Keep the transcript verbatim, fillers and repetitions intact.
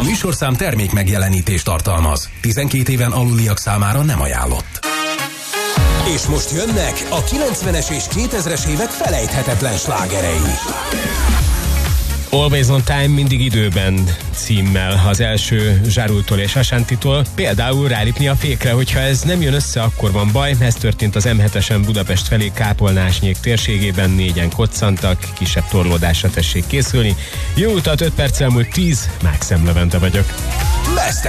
A műsorszám termék megjelenítést tartalmaz. tizenkét éven aluliak számára nem ajánlott. És most jönnek a kilencvenes és kétezres évek felejthetetlen slágerei. Always on Time, mindig időben címmel az első Zsárultól és Asantitól. Például rálépni a fékre, hogyha ez nem jön össze, akkor van baj. Ez történt az em hetesen Budapest felé Kápolnásnyék térségében, négyen koccantak, kisebb torlódásra tessék készülni. Jó utat, öt perccel múlt tíz, Mákszem Levente vagyok. Best